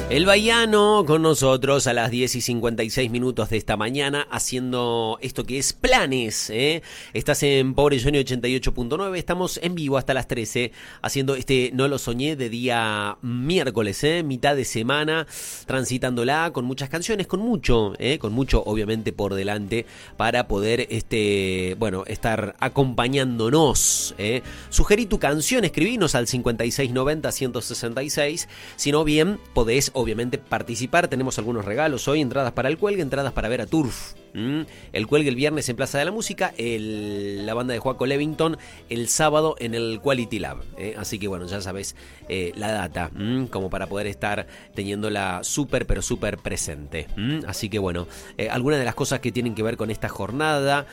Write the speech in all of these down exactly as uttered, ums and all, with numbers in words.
El Bahiano con nosotros a las diez y cincuenta y seis minutos de esta mañana haciendo esto que es Planes, ¿eh? Estás en Pobre Johnny ochenta y ocho punto nueve, estamos en vivo hasta las trece haciendo este No Lo Soñé de día miércoles, ¿eh? Mitad de semana, transitándola con muchas canciones, con mucho, ¿eh? Con mucho obviamente por delante para poder, este, bueno, estar acompañándonos, ¿eh? Sugerí tu canción, escribinos al cincuenta y seis noventa, ciento sesenta y seis, si no bien podés obviamente participar, tenemos algunos regalos hoy, entradas para el Cuelgue, entradas para ver a Turf. ¿Mm? El Cuelgue el viernes en Plaza de la Música, el, la banda de Joaco Levington el sábado en el Quality Lab. ¿eh? Así que bueno, ya sabes eh, la data, ¿m? como para poder estar teniéndola súper, pero súper presente. ¿m? Así que bueno, eh, algunas de las cosas que tienen que ver con esta jornada.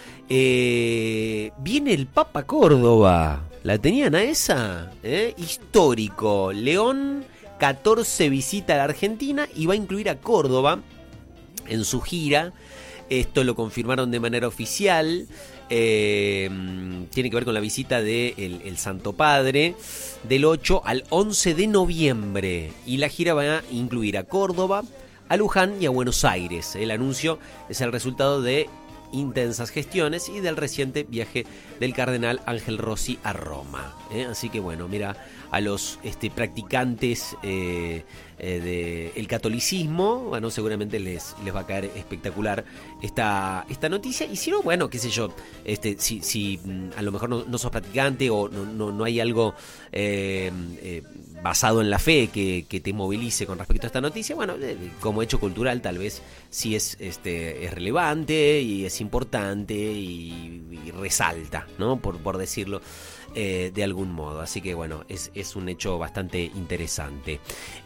Eh, viene el Papa Córdoba. ¿La tenían a esa? ¿Eh? Histórico. León catorce visita a la Argentina y va a incluir a Córdoba en su gira. Esto lo confirmaron de manera oficial. Eh, tiene que ver con la visita del de el Santo Padre del ocho al once de noviembre. Y la gira va a incluir a Córdoba, a Luján y a Buenos Aires. El anuncio es el resultado de intensas gestiones y del reciente viaje del cardenal Ángel Rossi a Roma. ¿eh? Así que bueno, mira, a los este, practicantes eh, eh, del catolicismo, bueno, seguramente les, les va a caer espectacular esta, esta noticia. Y si no, bueno, qué sé yo, este, si, si a lo mejor no, no sos practicante o no, no, no hay algo eh, eh, basado en la fe que, que te movilice con respecto a esta noticia, bueno, eh, como hecho cultural tal vez sí es, este, es relevante y es importante y, y resalta, ¿no? Por, por decirlo eh, de algún modo. Así que bueno, es, es un hecho bastante interesante.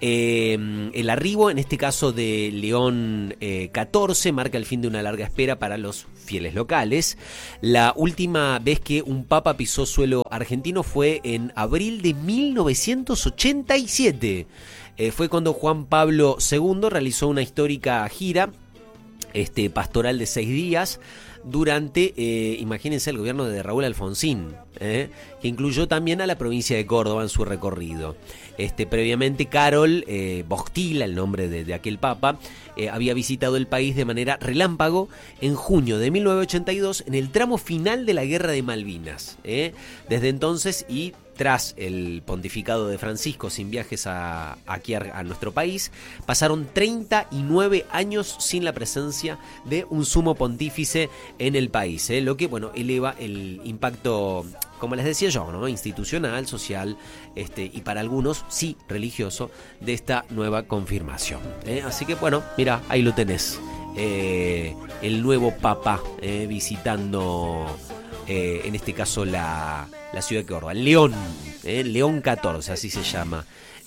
Eh, el arribo, en este caso de León eh, catorce, marca el fin de una larga espera para los fieles locales. La última vez que un papa pisó suelo argentino fue en abril de mil novecientos ochenta y siete. Eh, fue cuando Juan Pablo segundo realizó una histórica gira este, pastoral de seis días durante, eh, imagínense, el gobierno de Raúl Alfonsín, eh, que incluyó también a la provincia de Córdoba en su recorrido. Este, previamente, Karol eh, Wojtyła, el nombre de, de aquel papa, eh, había visitado el país de manera relámpago en junio de mil novecientos ochenta y dos, en el tramo final de la Guerra de Malvinas. Eh. Desde entonces y tras el pontificado de Francisco sin viajes a, aquí a, a nuestro país, pasaron treinta y nueve años sin la presencia de un sumo pontífice en el país, ¿eh? Lo que, bueno, eleva el impacto, como les decía yo, ¿no? institucional, social, este, y para algunos, sí, religioso, de esta nueva confirmación. ¿eh? Así que, bueno, mira, ahí lo tenés. Eh, el nuevo Papa eh, visitando... Eh, en este caso la, la ciudad de Córdoba, León, eh, León catorce, así se llama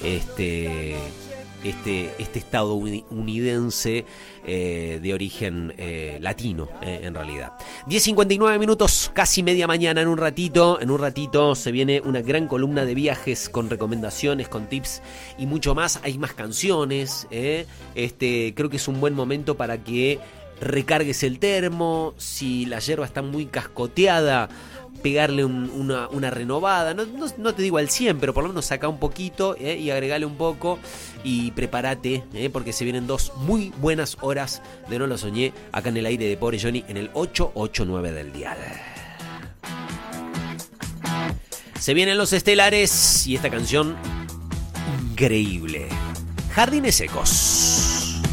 este, este, este estadounidense eh, de origen eh, latino, eh, en realidad. diez cincuenta y nueve minutos, casi media mañana. En un ratito, en un ratito se viene una gran columna de viajes con recomendaciones, con tips y mucho más. Hay más canciones, eh. este, creo que es un buen momento para que recargues el termo. Si la yerba está muy cascoteada, pegarle un, una, una renovada, no, no, no te digo al cien, pero por lo menos saca un poquito eh, y agregale un poco y prepárate, eh, porque se vienen dos muy buenas horas de No Lo Soñé acá en el aire de Pobre Johnny en el ochocientos ochenta y nueve del dial. Se vienen los estelares y esta canción increíble, Jardines Secos.